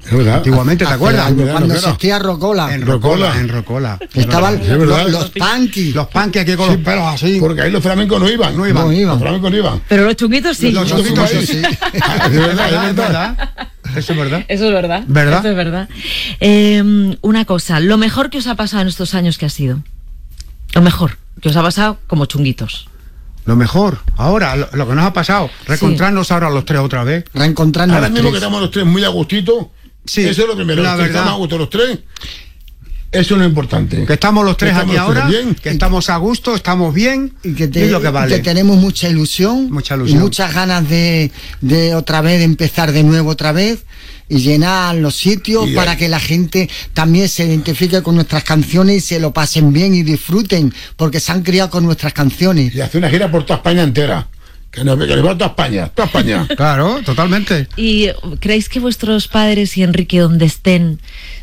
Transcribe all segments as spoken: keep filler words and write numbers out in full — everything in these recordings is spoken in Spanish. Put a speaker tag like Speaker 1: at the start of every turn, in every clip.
Speaker 1: Es verdad.
Speaker 2: Antiguamente, ¿te acuerdas?
Speaker 3: Años,
Speaker 1: verdad,
Speaker 3: cuando
Speaker 1: no,
Speaker 3: existía Rocola.
Speaker 2: En
Speaker 1: Rocola.
Speaker 2: Rocola. En Rocola.
Speaker 3: Estaban
Speaker 1: Es verdad.
Speaker 3: los, los punky.
Speaker 2: Los punky aquí con
Speaker 1: Sí,
Speaker 2: los pelos así.
Speaker 1: Porque ahí los flamencos no iban.
Speaker 2: No iban.
Speaker 3: No iban.
Speaker 1: Los flamencos no iban.
Speaker 4: Pero los chunguitos sí.
Speaker 1: Los
Speaker 2: Los
Speaker 1: chunguitos
Speaker 2: chunguitos
Speaker 1: sí.
Speaker 2: sí.
Speaker 1: Es verdad,
Speaker 2: Es verdad. Eso es verdad.
Speaker 4: Eso es verdad.
Speaker 2: ¿Verdad?
Speaker 4: Eso es verdad. Eh, una cosa, lo mejor que os ha pasado en estos años, ¿qué ha sido? Lo mejor que os ha pasado como chunguitos.
Speaker 2: Lo mejor, ahora, lo, lo que nos ha pasado, reencontrarnos ahora los tres otra vez.
Speaker 3: Reencontrarnos
Speaker 1: Ahora
Speaker 3: los
Speaker 1: mismo que
Speaker 3: tres.
Speaker 1: estamos los tres muy a gustito.
Speaker 2: Sí,
Speaker 1: eso es lo primero.
Speaker 2: la
Speaker 1: que
Speaker 2: verdad.
Speaker 1: estamos a gusto los tres. Eso es lo importante.
Speaker 2: Que estamos los tres
Speaker 1: Que
Speaker 2: aquí
Speaker 1: estamos los
Speaker 2: ahora,
Speaker 1: tres bien.
Speaker 2: que estamos a gusto, estamos bien,
Speaker 3: Y que,
Speaker 2: y
Speaker 3: te-
Speaker 2: es lo que vale.
Speaker 3: que tenemos mucha ilusión,
Speaker 2: Mucha ilusión.
Speaker 3: y muchas ganas de, de otra vez, de empezar de nuevo otra vez y llenar los sitios
Speaker 1: Y
Speaker 3: para
Speaker 1: hay-
Speaker 3: que la gente también se identifique con nuestras canciones y se lo pasen bien y disfruten, porque se han criado con nuestras canciones.
Speaker 1: Y hacer una gira por toda España entera. Que nos, que nos va a toda España. Toda España.
Speaker 2: Claro, totalmente.
Speaker 4: ¿Y creéis que vuestros padres y Enrique, donde estén,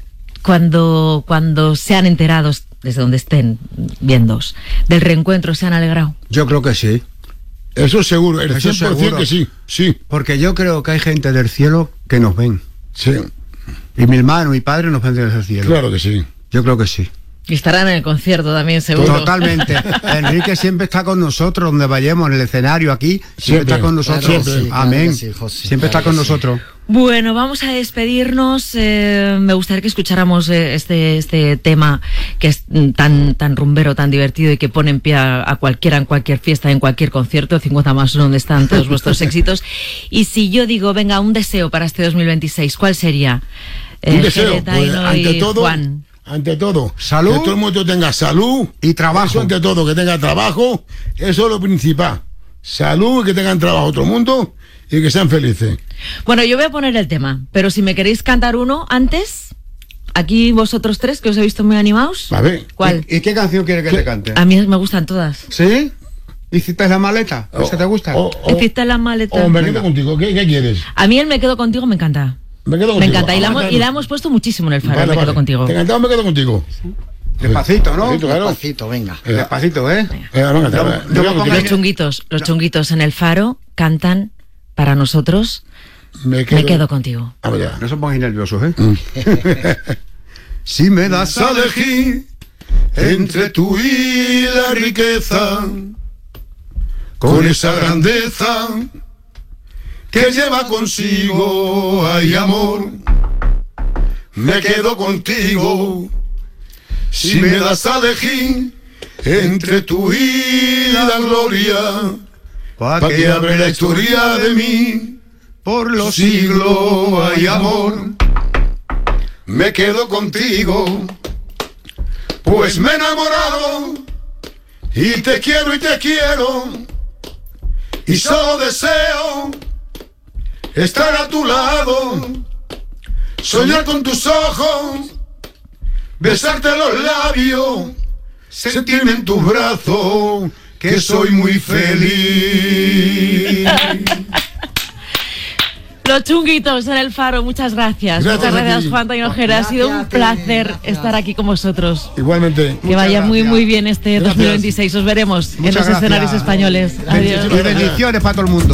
Speaker 4: cuando, cuando sean enterados, desde donde estén viéndos, del reencuentro, se han alegrado?
Speaker 2: Yo creo que sí.
Speaker 1: Eso es seguro. El
Speaker 2: Eso
Speaker 1: cien por ciento
Speaker 2: seguro.
Speaker 1: que sí. Sí.
Speaker 2: Porque yo creo que hay gente del cielo que nos ven.
Speaker 1: Sí.
Speaker 2: Y mi hermano, mi padre nos ven desde el cielo.
Speaker 1: Claro que sí.
Speaker 2: Yo creo que sí.
Speaker 4: Y estarán en el concierto también, seguro.
Speaker 2: Totalmente. Enrique siempre está con nosotros, donde vayamos, en el escenario, aquí, siempre,
Speaker 1: Siempre.
Speaker 2: está con nosotros.
Speaker 3: Claro que sí, claro
Speaker 2: Amén.
Speaker 3: que sí, José,
Speaker 2: siempre
Speaker 3: claro
Speaker 2: está con
Speaker 3: que sí.
Speaker 2: nosotros.
Speaker 4: Bueno, vamos a despedirnos. Eh, me gustaría que escucháramos eh, este este tema que es mm, tan tan rumbero, tan divertido y que pone en pie a, a cualquiera en cualquier fiesta, en cualquier concierto. cincuenta más uno, donde están todos vuestros éxitos. Y si yo digo, venga, un deseo para este dos mil veintiséis, ¿cuál sería?
Speaker 1: Un
Speaker 4: Eh,
Speaker 1: deseo.
Speaker 4: Jere,
Speaker 1: Pues,
Speaker 4: Taino
Speaker 1: ante
Speaker 4: y
Speaker 1: todo.
Speaker 4: Juan.
Speaker 1: Ante todo.
Speaker 2: Salud.
Speaker 1: Que todo el mundo tenga salud.
Speaker 2: Y trabajo.
Speaker 1: Eso ante todo. Que tenga trabajo. Eso es lo principal. Salud y que tengan trabajo todo el mundo. Y que sean felices.
Speaker 4: Bueno, yo voy a poner el tema, pero si me queréis cantar uno antes, aquí vosotros tres, que os he visto muy animados.
Speaker 1: A ver.
Speaker 4: ¿Cuál?
Speaker 2: ¿Y, y qué canción quiere que
Speaker 1: ¿Qué?
Speaker 2: te cante?
Speaker 4: A mí me gustan todas.
Speaker 2: ¿Sí? ¿Hiciste la maleta? ¿Esa te gusta?
Speaker 1: O, o-
Speaker 4: Hiciste la maleta.
Speaker 1: o me quedo
Speaker 2: Venga.
Speaker 1: contigo. ¿Qué, qué quieres?
Speaker 4: A mí el Me Quedo Contigo me encanta.
Speaker 1: Me quedo
Speaker 4: Me
Speaker 1: contigo.
Speaker 4: encanta. Y la,
Speaker 1: Ah,
Speaker 4: hemos,
Speaker 1: claro.
Speaker 4: y la hemos puesto muchísimo en el faro,
Speaker 1: Vale,
Speaker 4: Me Quedo
Speaker 1: vale.
Speaker 4: Contigo.
Speaker 1: ¿Te encantado? Me quedo contigo.
Speaker 2: Despacito, ¿no?
Speaker 1: Despacito, claro.
Speaker 3: Despacito, venga.
Speaker 1: Venga.
Speaker 2: Despacito, ¿eh?
Speaker 1: Venga, venga,
Speaker 2: No,
Speaker 1: venga,
Speaker 2: no
Speaker 1: venga,
Speaker 2: me
Speaker 1: contigo.
Speaker 4: Los chunguitos, los chunguitos en el faro cantan para nosotros
Speaker 1: Me
Speaker 4: Me Quedo Contigo.
Speaker 1: Vamos ya.
Speaker 2: No se pongáis nerviosos, ¿eh? Si me das a elegir entre tú y la riqueza, con esa grandeza que lleva consigo, ay amor, me quedo contigo. Si me das a elegir entre tú y la gloria, pa' que abre la historia de mí por los siglos, ay amor, me quedo contigo, pues me he enamorado y te quiero y te quiero y solo deseo estar a tu lado, soñar con tus ojos, besarte los labios, sentirme en tus brazos, que soy muy feliz.
Speaker 4: Los chunguitos en el faro, muchas gracias.
Speaker 1: Gracias
Speaker 4: muchas
Speaker 1: a
Speaker 4: gracias,
Speaker 1: ti.
Speaker 4: Juan Taino Ojeda. Ha sido un
Speaker 3: Gracias a ti,
Speaker 4: placer
Speaker 3: gracias.
Speaker 4: estar aquí con vosotros.
Speaker 1: Igualmente.
Speaker 4: Que vaya muy,
Speaker 2: gracias.
Speaker 4: muy bien este
Speaker 1: Gracias.
Speaker 4: dos mil veintiséis. Os veremos en
Speaker 2: Muchas
Speaker 4: los escenarios
Speaker 2: gracias.
Speaker 4: españoles. Adiós.
Speaker 2: Y bendiciones para todo el mundo.